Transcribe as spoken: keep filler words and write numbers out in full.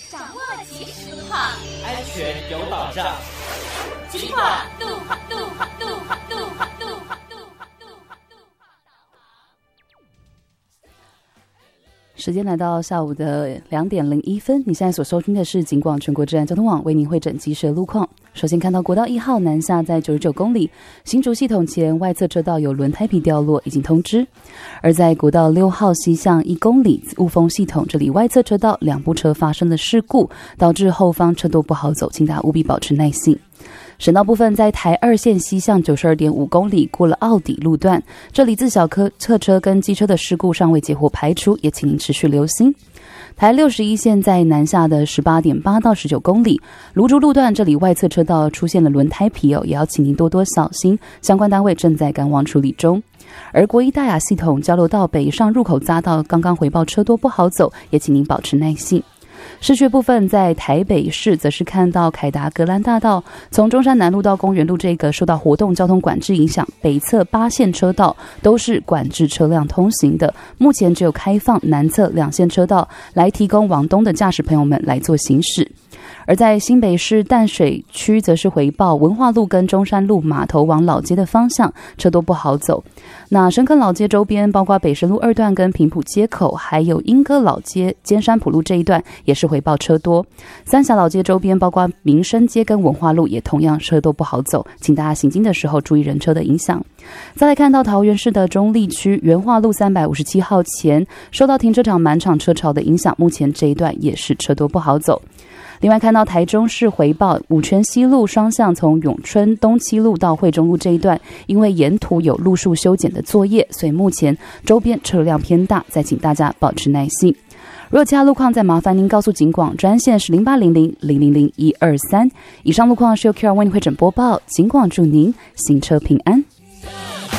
掌握即时路况， 安全有保障。 警广路况路况路况路况路况路况路况路况导航。 时间来到下午的两点零一分，你现在所收听的是警广全国治安交通网为您会诊即时的路况。首先看到国道一号南下在九十九公里，新竹系统前外侧车道有轮胎皮掉落，已经通知。而在国道六号西向一公里雾峰系统，这里外侧车道两部车发生了事故，导致后方车多不好走，请大家务必保持耐性。省道部分，在台二线西向九十二点五公里过了奥底路段，这里自小客车跟机车的事故尚未截获排除，也请您持续留心。台六十一线在南下的十八点八到十九公里，芦竹路段这里外侧车道出现了轮胎皮哦，也要请您多多小心，相关单位正在赶往处理中。而国一大雅系统交流道北上入口匝道刚刚回报车多不好走，也请您保持耐性。市区部分，在台北市则是看到凯达格兰大道从中山南路到公园路这个受到活动交通管制影响，北侧八线车道都是管制车辆通行的，目前只有开放南侧两线车道来提供往东的驾驶朋友们来做行驶。而在新北市淡水区则是回报文化路跟中山路码头往老街的方向车多不好走。那深坑老街周边包括北深路二段跟平埔街口，还有莺歌老街尖山埔路这一段也是回报车多。三峡老街周边包括民生街跟文化路也同样车多不好走，请大家行经的时候注意人车的影响。再来看到桃园市的中坜区元化路三百五十七号前，受到停车场满场车潮的影响，目前这一段也是车多不好走。另外看到台中市回报五权西路双向从永春东七路到惠中路这一段，因为沿途有路树修剪的作业，所以目前周边车流量偏大，再请大家保持耐性。如果其他路况再麻烦您告诉警广专线是零八零零零零零一二三。以上路况是由 Q R 为您会诊播报，警广祝您行车平安。